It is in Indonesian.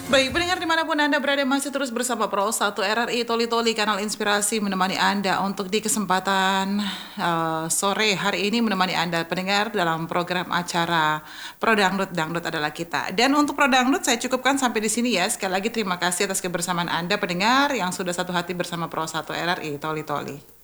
Baik, pendengar dimanapun Anda berada masih terus bersama Pro 1 RRI Toli Toli, kanal inspirasi menemani Anda untuk di kesempatan sore hari ini menemani Anda pendengar dalam program acara Pro Dangdut, Dangdut adalah kita. Dan untuk Pro Dangdut saya cukupkan sampai di sini ya. Sekali lagi terima kasih atas kebersamaan Anda pendengar yang sudah satu hati bersama Pro 1 RRI Toli Toli.